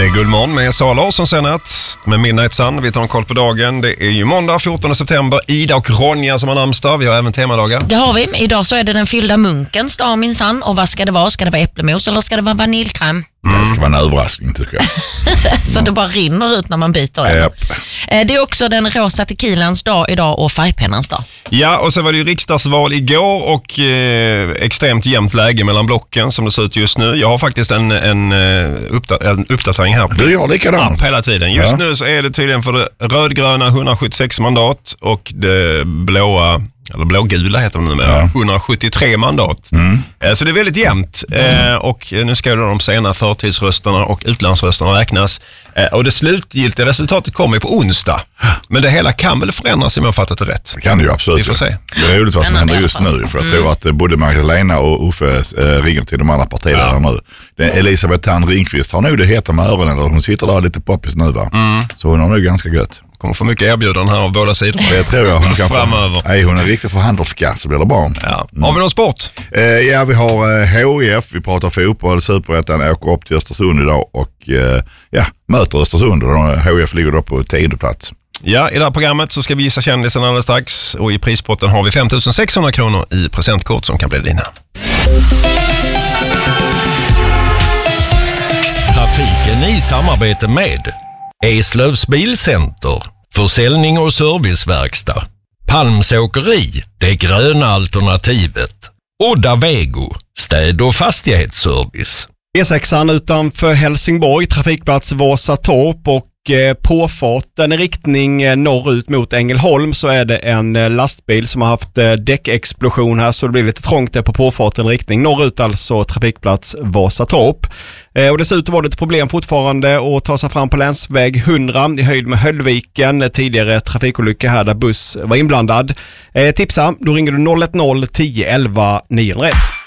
Det är Guldmorgon med Sara Larsson senat med Midnight Sun. Vi tar en koll på dagen. Det är ju måndag 14 september. Ida och Ronja som har namnsdag. Vi har även temadagar. Det har vi. Idag så är det den fyllda munkens dag minsann. Och vad ska det vara? Ska det vara äpplemos eller ska det vara vaniljkräm? Det ska vara en överraskning tycker jag. Så det bara rinner ut när man biter den. Yep. Det är också den rosa tequilans dag idag och färgpennans dag. Ja, och så var det ju riksdagsval igår och extremt jämnt läge mellan blocken som det ser ut just nu. Jag har faktiskt en uppdatering här. Du gör likadant. Hela tiden. Just nu så är det tydligen för det rödgröna 176 mandat och det blåa, eller blågula heter det numera, 173 mandat. Så det är väldigt jämnt. Och nu ska då de sena förtidsrösterna och utlandsrösterna räknas. Och det slutgiltiga resultatet kommer på onsdag. Men det hela kan väl förändras om jag har fattat det rätt. Det kan det ju absolut. Vi får se. Det är roligt vad som händer just nu. För jag tror att både Magdalena och Uffe ringer till de andra partierna nu. Elisabeth Thand Ringqvist har nog det heta med öronen. Hon sitter där lite poppis nu va? Så hon har nog ganska gött. Kommer få mycket erbjudanden här av båda sidor. Det tror jag hon kan framöver. Nej, hon är riktigt förhandlerska så blir det bra. Ja. Har vi någon sport? Ja, vi har HIF. Vi pratar fotboll. Superettan åker upp till Östersund idag och möter Östersund. HIF ligger då på 10:e plats. Ja, i det här programmet så ska vi gissa kändisen alldeles strax. Och i prispotten har vi 5 600 kronor i presentkort som kan bli dina. Trafiken i samarbete med Eslövs Bilcenter, försäljning och serviceverkstad. Palmsåkeri, det gröna alternativet. Odda Vego, städ- och fastighetsservice. E6an utanför Helsingborg, trafikplats Vasatorp och påfarten i riktning norrut mot Ängelholm så är det en lastbil som har haft däckexplosion här så det blir lite trångt där på påfarten i riktning norrut, alltså trafikplats Vasatorp. Och dessutom var det ett problem fortfarande att ta sig fram på länsväg 100 i höjd med Höllviken, tidigare trafikolycka här där buss var inblandad. Tipsa, då ringer du 010 11 901.